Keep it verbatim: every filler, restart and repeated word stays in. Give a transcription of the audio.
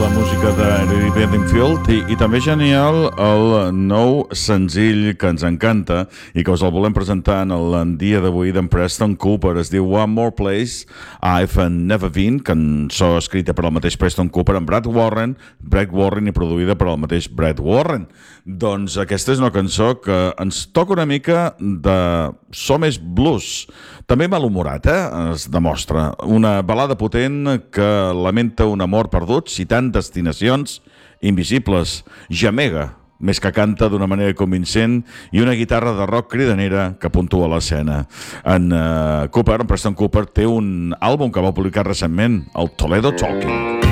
la música de Lady Bedingfield i, i també genial el nou senzill que ens encanta i que us el volem presentar en el dia d'avui d'en Preston Cooper. Es diu One More Place I've Never Been, cançó escrita per el mateix Preston Cooper amb Brad Warren, Brad Warren i produïda per el mateix Brad Warren. Doncs aquesta és una cançó que ens toca una mica de so més blues, també malhumorat, eh? Es demostra. Una balada potent que lamenta un amor perdut, citant destinacions invisibles. Gemega, més que canta d'una manera convincent, i una guitarra de rock cridanera que puntua l'escena. En uh, Cooper, en Preston Cooper, té un àlbum que va publicar recentment, el Toledo Talking.